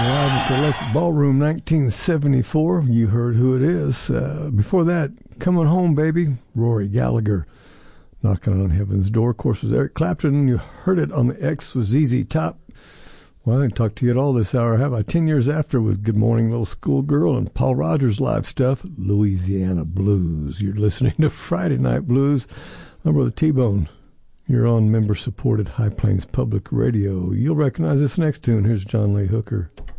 Live at the Electric Ballroom, 1974. You heard who it is. Before that, Coming Home, Baby, Rory Gallagher. Knocking on Heaven's Door, of course, was Eric Clapton. You heard it on the X with ZZ Top. Well, I didn't talk to you at all this hour, have I? 10 years after with Good Morning Little Schoolgirl and Paul Rogers live stuff, Louisiana Blues. You're listening to Friday Night Blues. I'm Brother T-Bone. You're on member-supported High Plains Public Radio. You'll recognize this next tune. Here's John Lee Hooker.